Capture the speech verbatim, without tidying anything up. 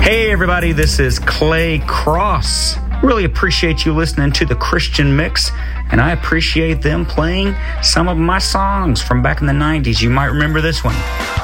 Hey everybody, this is Clay Cross. Really appreciate you listening to the Christian Mix, and I appreciate them playing some of my songs from back in the nineties. You might remember this one.